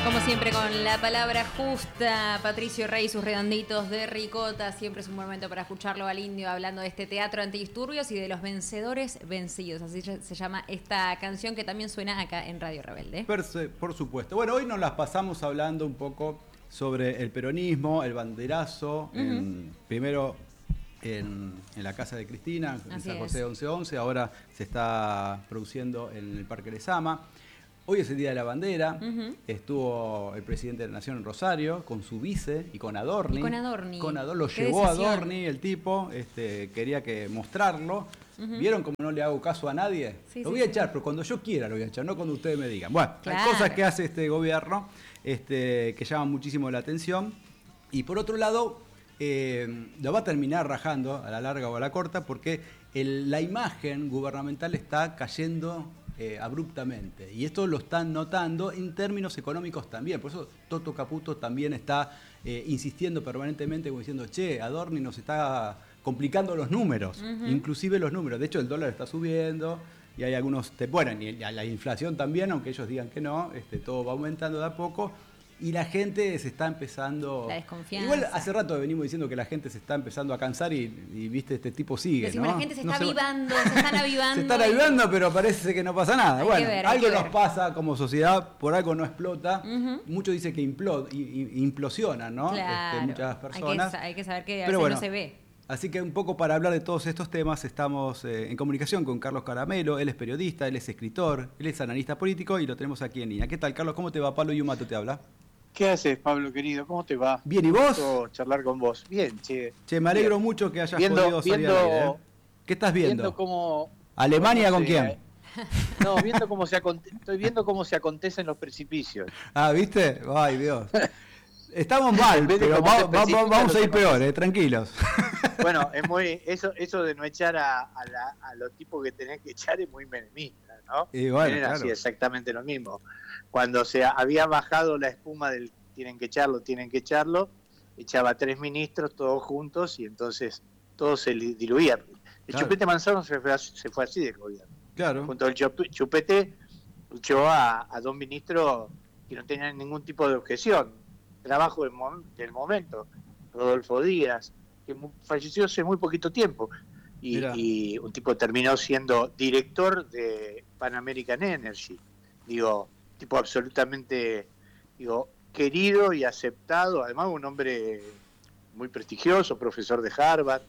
Como siempre, con la palabra justa, Patricio Rey, sus redonditos de ricota. Siempre es un momento para escucharlo al indio hablando de este teatro antidisturbios y de los vencedores vencidos. Así se llama esta canción que también suena acá en Radio Rebelde. Por supuesto. Bueno, hoy nos las pasamos hablando un poco sobre el peronismo, el banderazo, primero en la casa de Cristina, en San José 1111, ahora se está produciendo en el Parque Lezama. Hoy es el Día de la Bandera, estuvo el presidente de la Nación en Rosario con su vice y con Adorni. Lo llevó a Adorni, el tipo, quería mostrarlo. ¿Vieron cómo no le hago caso a nadie? Lo voy a echar, pero cuando yo quiera lo voy a echar, no cuando ustedes me digan. Bueno, hay cosas que hace este gobierno que llaman muchísimo la atención. Y por otro lado, lo va a terminar rajando a la larga o a la corta porque la imagen gubernamental está cayendo abruptamente. Y esto lo están notando en términos económicos también. Por eso Toto Caputo también está insistiendo permanentemente como diciendo, che, Adorni nos está complicando los números, inclusive los números. De hecho, el dólar está subiendo y hay algunos... Bueno, y la inflación también, aunque ellos digan que no, todo va aumentando de a poco. Y la gente se está empezando... La desconfianza. Igual hace rato venimos diciendo que la gente se está empezando a cansar y viste, este tipo sigue, decimos, ¿no? La gente se está avivando, se están avivando. Se están avivando, pero parece que no pasa nada. Bueno, algo nos pasa como sociedad, por algo no explota. Muchos dicen que implosiona, ¿no? Claro. Muchas personas. Hay que saber que a veces no se ve. Así que un poco para hablar de todos estos temas estamos en comunicación con Carlos Caramelo. Él es periodista, él es escritor, él es analista político y lo tenemos aquí en línea. ¿Qué tal, Carlos? ¿Cómo te va? Pablo Yumato te habla. ¿Qué haces, Pablo, querido? ¿Cómo te va? Bien, ¿y vos? Gusto charlar con vos. Bien, che. Che, me alegro mucho que hayas podido salir al aire, ¿eh? ¿Qué estás viendo? Viendo cómo... ¿Alemania con quién? No, estoy viendo cómo se acontecen los precipicios. Ah, ¿viste? Ay, Dios. Estamos mal, pero vamos a ir peor, tranquilos. Bueno, es muy eso de no echar a los tipos que tenés que echar es muy menemista, ¿no? Y bueno, claro. Así exactamente lo mismo. Cuando se había bajado la espuma del tienen que echarlo, echaba 3 ministros todos juntos y entonces todo se diluía. El Chupete Manzano se fue así del gobierno. Claro. Junto al Chupete echó a 2 ministros que no tenían ningún tipo de objeción. Trabajo del momento, Rodolfo Díaz, que falleció hace muy poquito tiempo, y un tipo terminó siendo director de Pan American Energy, tipo absolutamente, querido y aceptado, además un hombre muy prestigioso, profesor de Harvard.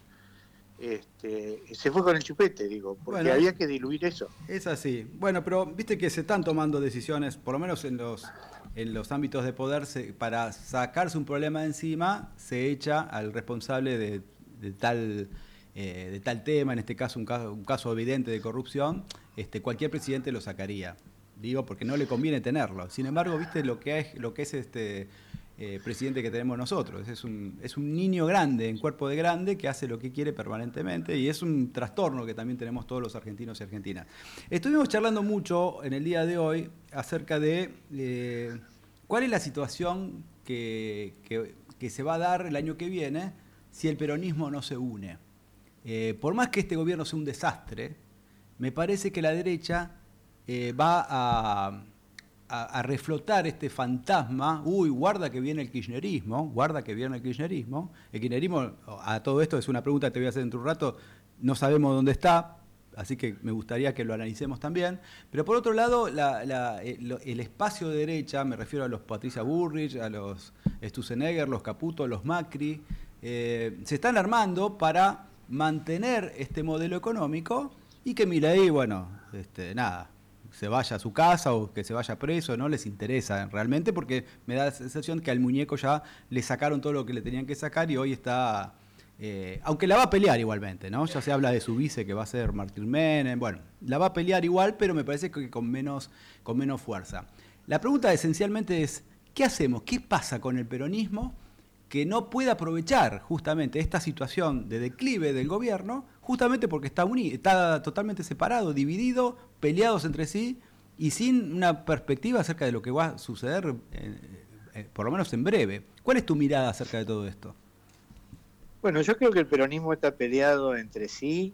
Se fue con el Chupete, porque había que diluir eso. Es así. Bueno, pero viste que se están tomando decisiones, por lo menos en los ámbitos de poder, para sacarse un problema de encima, se echa al responsable de tal tema, en este caso un caso evidente de corrupción. Cualquier presidente lo sacaría, porque no le conviene tenerlo. Sin embargo, viste lo que es este presidente que tenemos nosotros. Es un niño grande, en cuerpo de grande, que hace lo que quiere permanentemente, y es un trastorno que también tenemos todos los argentinos y argentinas. Estuvimos charlando mucho en el día de hoy acerca de cuál es la situación que se va a dar el año que viene si el peronismo no se une. Por más que este gobierno sea un desastre, me parece que la derecha va a reflotar este fantasma. Guarda que viene el kirchnerismo. El kirchnerismo, a todo esto es una pregunta que te voy a hacer dentro de un rato, no sabemos dónde está, así que me gustaría que lo analicemos también. Pero por otro lado, el espacio de derecha, me refiero a los Patricia Bullrich, a los Sturzenegger, los Caputo, los Macri, se están armando para mantener este modelo económico y que Milei, se vaya a su casa o que se vaya preso, no les interesa realmente, porque me da la sensación que al muñeco ya le sacaron todo lo que le tenían que sacar y hoy está, aunque la va a pelear igualmente, ¿no? Ya se habla de su vice que va a ser Martín Menem, la va a pelear igual, pero me parece que con menos fuerza. La pregunta esencialmente es, ¿qué hacemos? ¿Qué pasa con el peronismo que no puede aprovechar justamente esta situación de declive del gobierno, justamente porque está totalmente separado, dividido, peleados entre sí y sin una perspectiva acerca de lo que va a suceder, por lo menos en breve? ¿Cuál es tu mirada acerca de todo esto? Bueno, yo creo que el peronismo está peleado entre sí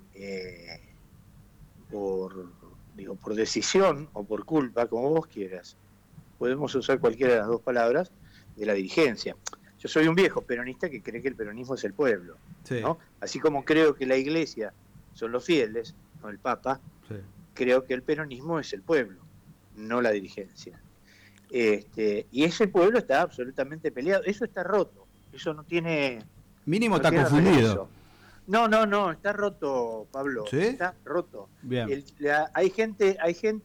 por decisión o por culpa, como vos quieras. podemos usar cualquiera de las dos palabras, de la dirigencia. Yo soy un viejo peronista que cree que el peronismo es el pueblo, Sí, ¿no? Así como creo que la iglesia son los fieles, no el Papa, sí. creo que el peronismo es el pueblo, no la dirigencia. Y ese pueblo está absolutamente peleado, eso está roto, eso no tiene... Mínimo no está tiene confundido. regreso. No, está roto, Pablo, ¿Sí? está roto. Bien. Hay gente,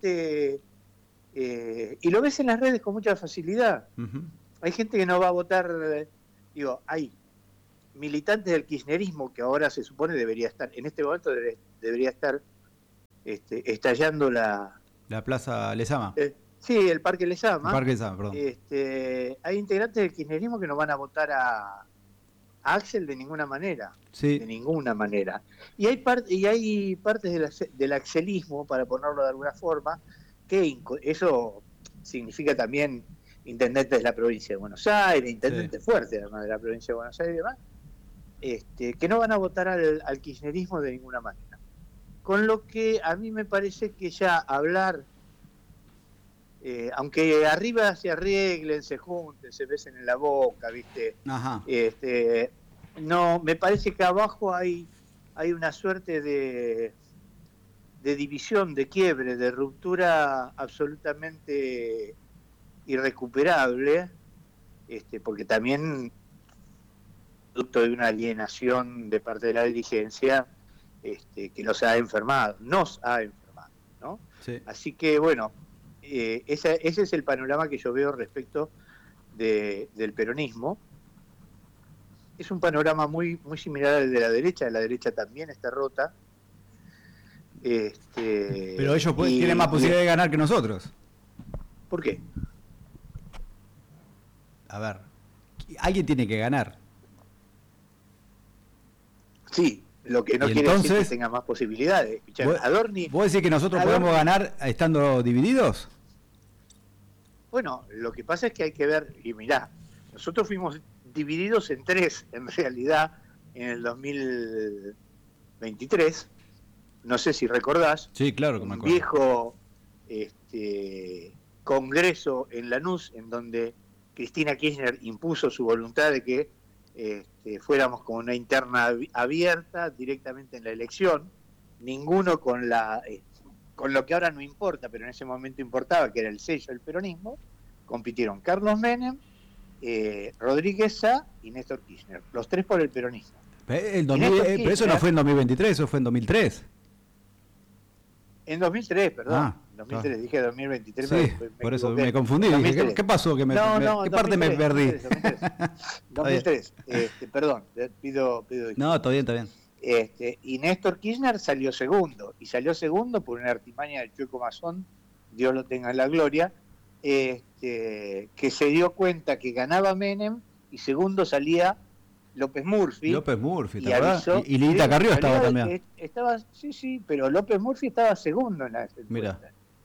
y lo ves en las redes con mucha facilidad. Ujú. Hay gente que no va a votar, hay militantes del kirchnerismo que ahora se supone debería estar, en este momento debería estar estallando La Plaza Lezama. sí, el Parque El Lezama. Parque Lezama, perdón. Hay integrantes del kirchnerismo que no van a votar a Axel de ninguna manera. Sí. De ninguna manera. Y hay partes del axelismo, para ponerlo de alguna forma, que eso significa también intendentes de la provincia de Buenos Aires, intendentes fuertes además de la provincia de Buenos Aires y demás, que no van a votar al kirchnerismo de ninguna manera. Con lo que a mí me parece que ya hablar, aunque arriba se arreglen, se junten, se besen en la boca, ¿viste? Ajá. No, me parece que abajo hay una suerte de división, de quiebre, de ruptura absolutamente irrecuperable, porque también producto de una alienación de parte de la dirigencia que nos ha enfermado, ¿no? Sí. Así que bueno, ese es el panorama que yo veo respecto del peronismo. Es un panorama muy, muy similar al de la derecha también está rota. Pero ellos tienen más posibilidad de ganar que nosotros. ¿Por qué? A ver, alguien tiene que ganar. Sí, lo que no quiere decir que tenga más posibilidades. ¿Vos decís que nosotros podemos ganar estando divididos? Bueno, lo que pasa es que hay que ver, y mirá, nosotros fuimos divididos en tres, en realidad, en el 2023. No sé si recordás. Sí, claro que me acuerdo. Un viejo congreso en Lanús, en donde Cristina Kirchner impuso su voluntad de que fuéramos con una interna abierta directamente en la elección. Ninguno con lo que ahora no importa, pero en ese momento importaba, que era el sello del peronismo. Compitieron Carlos Menem, Rodríguez Sá y Néstor Kirchner, los tres por el peronismo. Pero eso no fue en 2023, eso fue en 2003. En 2003, perdón. En 2003, claro. Dije 2023. Sí, por eso me confundí. Dije, ¿qué pasó? ¿Qué 2003, parte me perdí? 2003. Perdón, pido no, está bien. Y Néstor Kirchner salió segundo. Y salió segundo por una artimaña del Chueco Mazón, Dios lo tenga en la gloria, que se dio cuenta que ganaba Menem y segundo salía López Murphy, ¿te acordás? Y Lilita Carrió estaba también. Sí, pero López Murphy estaba segundo en la encuesta. Mira.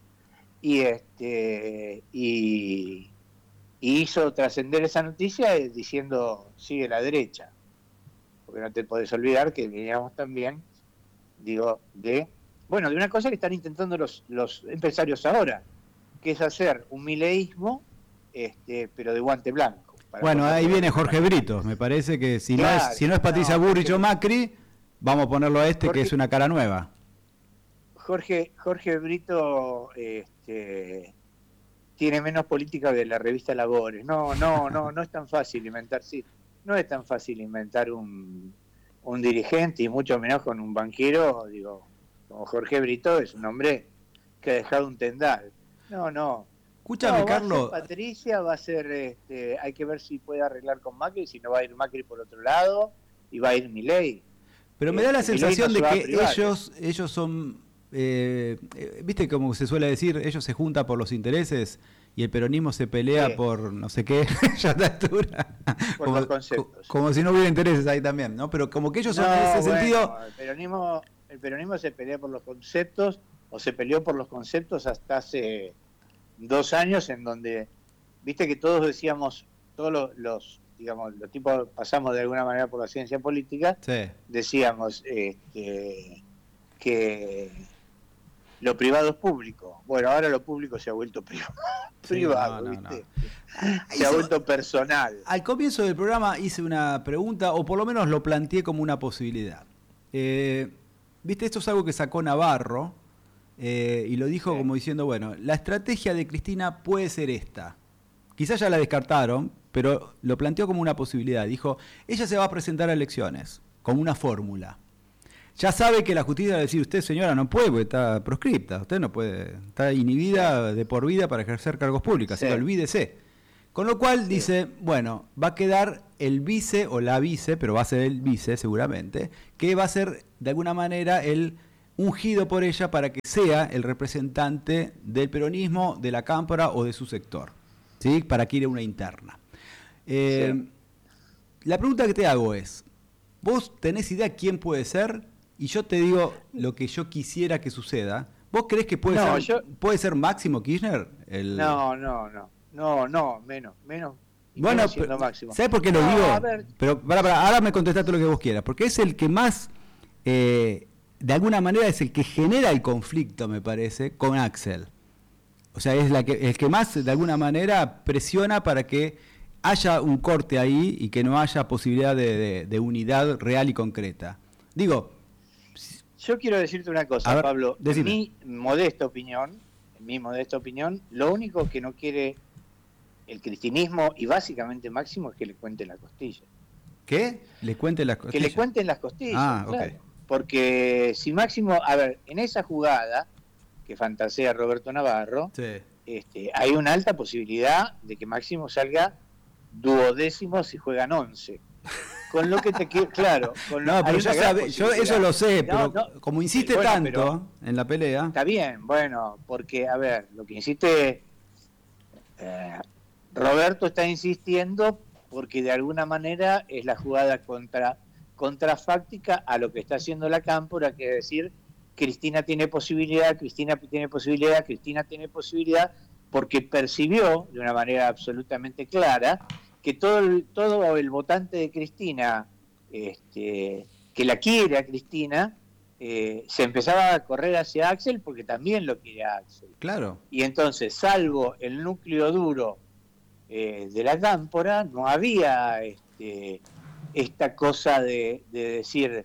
Y hizo trascender esa noticia diciendo sigue la derecha. Porque no te podés olvidar que veníamos también, de una cosa que están intentando los empresarios ahora, que es hacer un mileísmo, pero de guante blanco. Bueno, ahí viene Jorge Brito. Me parece que si no es Patricia Bullrich o Macri, vamos a ponerlo a Jorge, que es una cara nueva. Jorge Brito tiene menos política que la revista Labores. No es tan fácil inventar, no es tan fácil inventar un dirigente, y mucho menos con un banquero, como Jorge Brito. Es un hombre que ha dejado un tendal. No. Escúchame, Carlos. Patricia va a ser, hay que ver si puede arreglar con Macri, si no va a ir Macri por otro lado, y va a ir Milei. Pero me da la sensación de que ellos son, viste como se suele decir, ellos se juntan por los intereses y el peronismo se pelea por no sé qué, ya está altura. Por los conceptos. Como si no hubiera intereses ahí también, ¿no? Pero como que ellos son en ese sentido... El peronismo se pelea por los conceptos, o se peleó por los conceptos hasta hace 2 años, en donde, viste que todos decíamos, todos los tipos pasamos de alguna manera por la ciencia política, decíamos que lo privado es público. Bueno, ahora lo público se ha vuelto privado, no, ¿viste? no. Se ha vuelto personal. Al comienzo del programa hice una pregunta, o por lo menos lo planteé como una posibilidad. Viste, esto es algo que sacó Navarro, y lo dijo como diciendo, bueno, la estrategia de Cristina puede ser esta. Quizás ya la descartaron, pero lo planteó como una posibilidad. Dijo, ella se va a presentar a elecciones, como una fórmula. Ya sabe que la justicia va a decir, usted señora no puede porque está proscripta, usted no puede, está inhibida de por vida para ejercer cargos públicos, así que olvídese. Con lo cual dice, bueno, va a quedar el vice o la vice, pero va a ser el vice seguramente, que va a ser de alguna manera el ungido por ella para que sea el representante del peronismo, de la cámpora o de su sector, ¿sí? Para que ir a una interna. La pregunta que te hago es, ¿vos tenés idea quién puede ser? Y yo te digo lo que yo quisiera que suceda. ¿Vos creés que puede ser Máximo Kirchner? No, menos. Bueno, ¿sabés por qué lo digo? Pero ahora me contestaste lo que vos quieras. Porque es el que más, de alguna manera, es el que genera el conflicto, me parece, con Axel. O sea, es el que más, de alguna manera, presiona para que haya un corte ahí y que no haya posibilidad de unidad real y concreta. Digo... Yo quiero decirte una cosa, ver, Pablo. Decime. En mi modesta opinión, lo único que no quiere el cristinismo y básicamente Máximo es que le cuenten las costillas. ¿Qué? ¿Le cuenten las costillas? Que le cuenten las costillas, claro. Okay. Porque si Máximo, a ver, en esa jugada que fantasea Roberto Navarro, hay una alta posibilidad de que Máximo salga duodécimo si juegan 11. Con lo que te quiero, claro. No, pero yo eso lo sé, pero como insiste tanto en la pelea. Está bien, bueno, porque, a ver, lo que insiste Roberto está insistiendo porque de alguna manera es la jugada contrafáctica a lo que está haciendo la cámpora, que es decir, Cristina tiene posibilidad, porque percibió de una manera absolutamente clara que todo el votante de Cristina, que la quiere a Cristina, se empezaba a correr hacia Axel porque también lo quiere a Axel. Claro. Y entonces, salvo el núcleo duro de la cámpora, no había esta cosa de decir,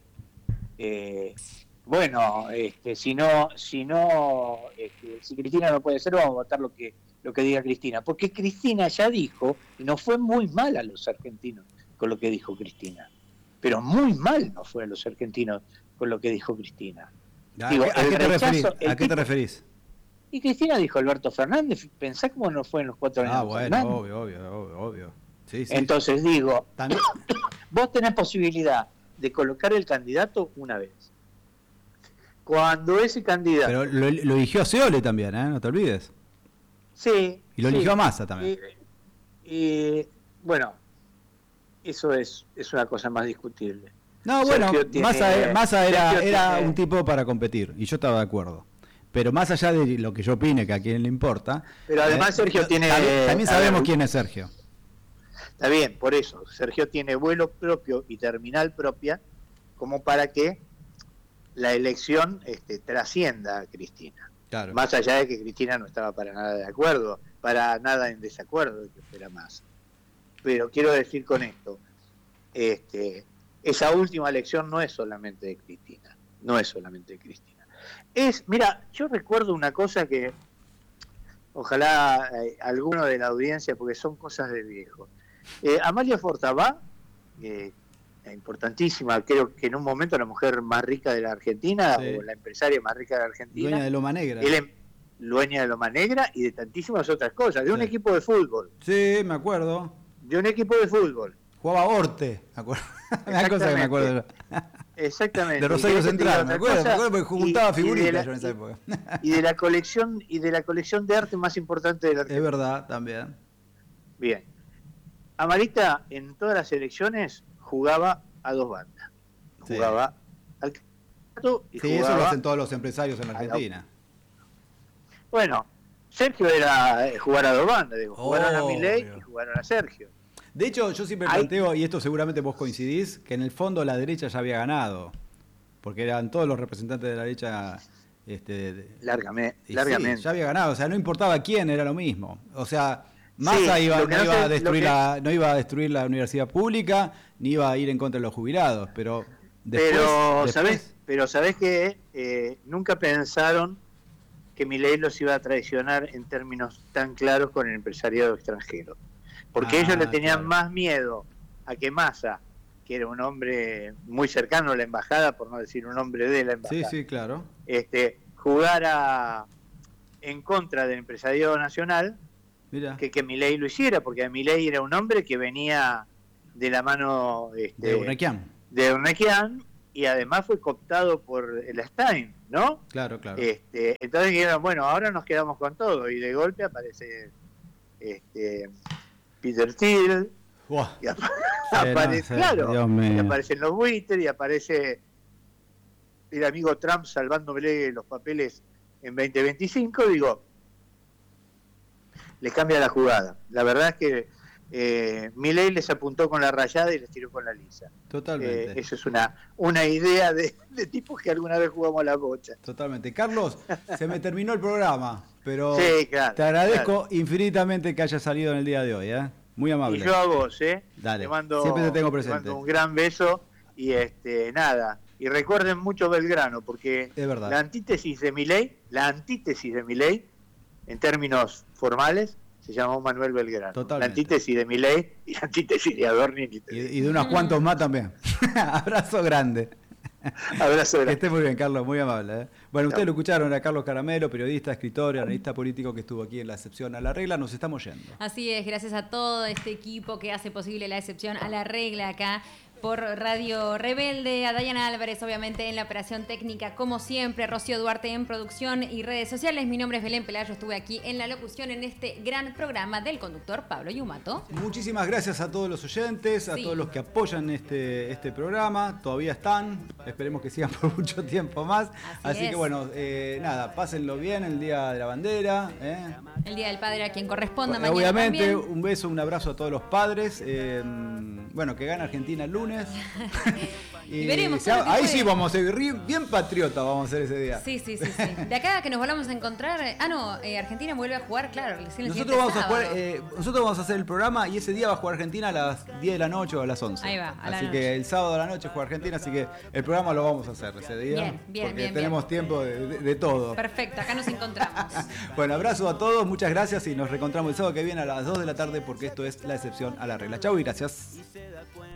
si Cristina no puede ser, vamos a votar lo que diga Cristina, porque Cristina ya dijo, y nos fue muy mal a los argentinos con lo que dijo Cristina, pero muy mal nos fue a los argentinos con lo que dijo Cristina. ¿A qué te referís? Y Cristina dijo Alberto Fernández, pensá cómo nos fue en los 4 años. Bueno, obvio. Sí. Entonces digo, vos tenés posibilidad de colocar el candidato una vez. Cuando ese candidato... Pero lo eligió a Scioli también, no te olvides. Sí. Y lo eligió a Massa también. Y bueno, eso es una cosa más discutible. No, bueno, Massa era un tipo para competir, y yo estaba de acuerdo. Pero más allá de lo que yo opine, que a quién le importa... Pero además Sergio tiene... También sabemos quién es Sergio. Está bien, por eso. Sergio tiene vuelo propio y terminal propia, como para que la elección trascienda a Cristina. Claro. Más allá de que Cristina no estaba para nada de acuerdo, para nada en desacuerdo de que fuera Massa. Pero quiero decir con esto, esa última elección no es solamente de Cristina, mira, yo recuerdo una cosa que ojalá alguno de la audiencia, porque son cosas de viejo. Amalia Fortabá, importantísima, creo que en un momento la mujer más rica de la Argentina, o la empresaria más rica de la Argentina. Dueña de Loma Negra. Dueña de Loma Negra y de tantísimas otras cosas, de un equipo de fútbol. Sí, me acuerdo. De un equipo de fútbol. Jugaba Orte, me acuerdo. Una cosa que me acuerdo. Exactamente. De Rosario Central, me acuerdo porque juntaba figuritas yo en esa época. Y de la colección de arte más importante de la Argentina. Es verdad, también. Bien. Amarita en todas las elecciones jugaba a dos bandas. Jugaba al candidato y jugaba... eso lo hacen todos los empresarios en Argentina. Bueno, Sergio era jugar a dos bandas. Jugaron a Milei y jugaron a Sergio. De hecho, yo siempre planteo, y esto seguramente vos coincidís, que en el fondo la derecha ya había ganado. Porque eran todos los representantes de la derecha Largamente. Sí, ya había ganado, o sea, no importaba quién, era lo mismo. O sea, Massa Sí, no iba a destruir la universidad pública, ni iba a ir en contra de los jubilados, pero después... ¿Sabés que nunca pensaron que Milei los iba a traicionar en términos tan claros con el empresariado extranjero? Porque ellos le tenían claro. más miedo a que Massa, que era un hombre muy cercano a la embajada, por no decir un hombre de la embajada, Sí, claro. jugara en contra del empresariado nacional, Mira. que Milei lo hiciera, porque Milei era un hombre que venía de la mano De Urnequian. de Urnequian, y además fue cooptado por el Stein, ¿no? Claro. Entonces dijeron, bueno, ahora nos quedamos con todo, y de golpe aparece Peter Thiel, Wow. y aparece, claro, y aparecen los Twitter, y aparece el amigo Trump salvándole los papeles en 2025, digo, les cambia la jugada. La verdad es que Milei les apuntó con la rayada y les tiró con la lisa. Totalmente. Eso es una idea de tipos que alguna vez jugamos a la bocha. Totalmente. Carlos, se me terminó el programa, pero Sí, claro, te agradezco infinitamente que hayas salido en el día de hoy, ¿eh? Muy amable. Y yo a vos, Dale. Te mando, Siempre te tengo te presente. mando un gran beso y nada. Y recuerden mucho Belgrano, porque Es verdad. la antítesis de Milei, en términos formales, se llamó Manuel Belgrano. Totalmente. La antítesis de Milei y la antítesis de Adorni. Y de unos cuantos más también. Abrazo grande. Abrazo Que grande. esté muy bien, Carlos, muy amable. Bueno, ustedes lo escucharon, era Carlos Caramelo, periodista, escritor y analista político que estuvo aquí en La Excepción a la Regla. Nos estamos yendo. Así es, gracias a todo este equipo que hace posible La Excepción a la Regla acá por Radio Rebelde, a Dayana Álvarez obviamente en la operación técnica como siempre, Rocío Duarte en producción y redes sociales. Mi nombre es Belén Pelayo, estuve aquí en la locución en este gran programa del conductor Pablo Yumato. Muchísimas gracias a todos los oyentes, a todos los que apoyan este programa, todavía están, esperemos que sigan por mucho tiempo más. Así que bueno, nada, pásenlo bien el Día de la Bandera. El Día del Padre a quien corresponda mañana obviamente, también. un beso, un abrazo a todos los padres. Bueno, que gane Argentina el lunes. Y veremos. Ahí sí vamos a ser bien patriota, vamos a ser ese día. Sí. De acá que nos volvamos a encontrar. Argentina vuelve a jugar, claro. Nosotros vamos a jugar, nosotros vamos a hacer el programa y ese día va a jugar Argentina a las 10 de la noche o a las 11. Ahí va, así que el sábado a la noche juega Argentina, así que el programa lo vamos a hacer ese día. Bien, porque tenemos tiempo de todo. Perfecto, acá nos encontramos. Bueno, abrazo a todos, muchas gracias y nos reencontramos el sábado que viene a las 2 de la tarde porque esto es La Excepción a la Regla. Chau y gracias.